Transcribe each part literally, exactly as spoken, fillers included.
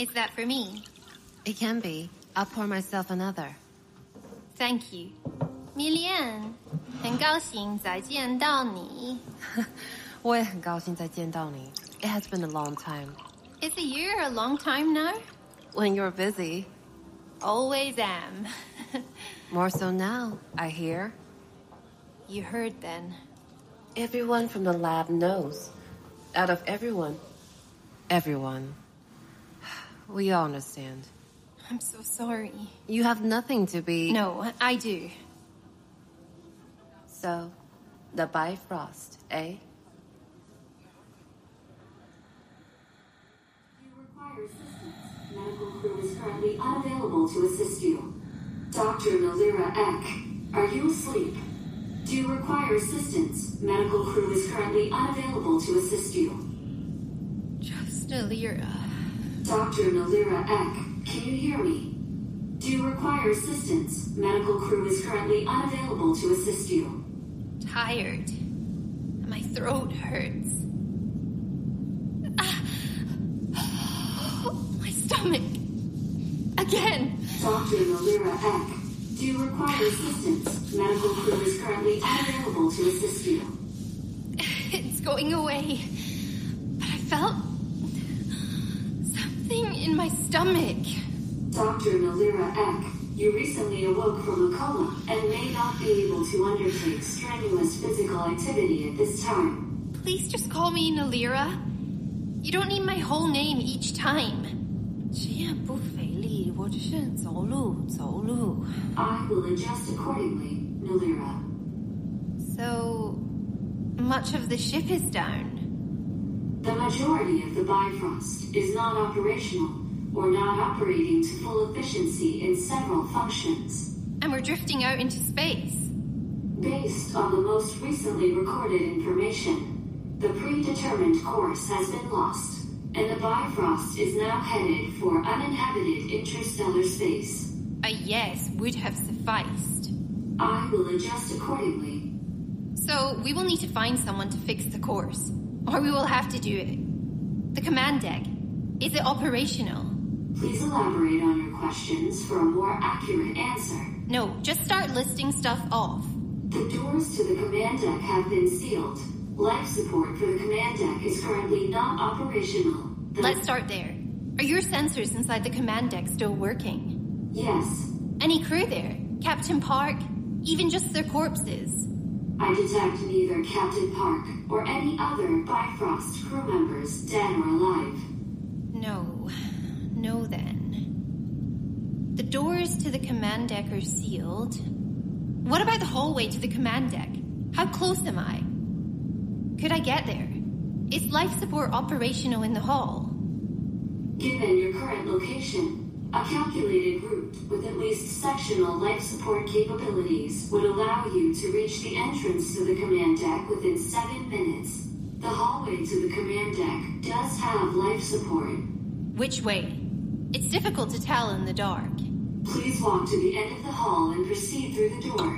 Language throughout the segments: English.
Is that for me? It can be. I'll pour myself another. Thank you. Milian, 很高兴再见到你。 我也很高兴再见到你. It has been a long time. Is a year a long time now? When you're busy. Always am. More so now, I hear. You heard then. Everyone from the lab knows. Out of everyone. Everyone. We all understand. I'm so sorry. You have nothing to be... No, I do. So, the Bifrost, eh? You require assistance. Medical crew is currently unavailable to assist you. Doctor Nalira Ek, are you asleep? Do you require assistance? Medical crew is currently unavailable to assist you. Just Nalira. Doctor Nalira Ek, can you hear me? Do you require assistance? Medical crew is currently unavailable to assist you. Tired. My throat hurts. Ah. My stomach. Again. Doctor Nalira Ek, do you require assistance? Medical crew is currently unavailable to assist you. It's going away. But I felt something in my stomach. Doctor Nalira Ek, you recently awoke from a coma and may not be able to undertake strenuous physical activity at this time. Please just call me Nalira. You don't need my whole name each time. I will adjust accordingly, Nalira. So much of the ship is down. The majority of the Bifrost is not operational or not operating to full efficiency in several functions. And we're drifting out into space. Based on the most recently recorded information, the predetermined course has been lost, and the Bifrost is now headed for uninhabited interstellar space. A yes would have sufficed. I will adjust accordingly. So we will need to find someone to fix the course, or we will have to do it. The command deck, is it operational? Please elaborate on your questions for a more accurate answer. No, just start listing stuff off. The doors to the command deck have been sealed. Life support for the command deck is currently not operational. The Let's start there. Are your sensors inside the command deck still working? Yes. Any crew there? Captain Park? Even just their corpses? I detect neither Captain Park or any other Bifrost crew members, dead or alive. No. No then. The doors to the command deck are sealed. What about the hallway to the command deck? How close am I? Could I get there? Is life support operational in the hall? Given your current location, a calculated route with at least sectional life support capabilities would allow you to reach the entrance to the command deck within seven minutes. The hallway to the command deck does have life support. Which way? It's difficult to tell in the dark. Please walk to the end of the hall and proceed through the door.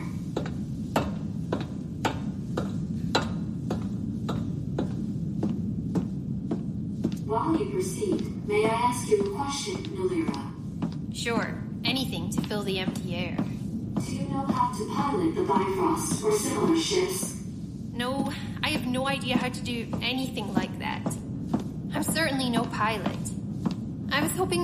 While you proceed, may I ask you a question, Nalira? Sure, anything to fill the empty air. Do you know how to pilot the Bifrost or similar ships? No, I have no idea how to do anything like that. I'm certainly no pilot. I was hoping